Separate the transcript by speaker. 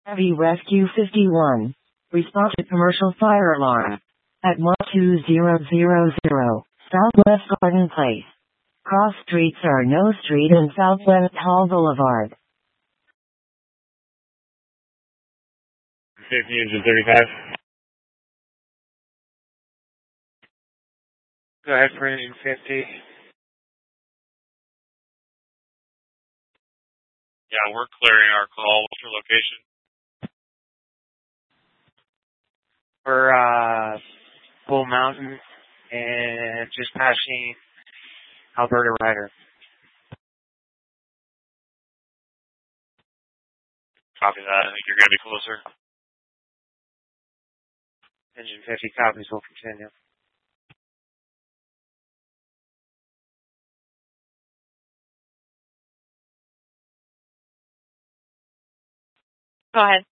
Speaker 1: Heavy Rescue 51. Respond to commercial fire alarm. At 12000 Southwest Garden Place. Cross streets are No Street and Southwest Hall Boulevard.
Speaker 2: 50 engine 35.
Speaker 3: Go ahead for engine 50.
Speaker 2: Yeah, we're clearing our call. What's your location?
Speaker 3: We're Bull Mountain and just passing Alberta Rider.
Speaker 2: Copy that. I think you're going to be closer.
Speaker 3: Engine 50 copies will continue.
Speaker 4: Go ahead.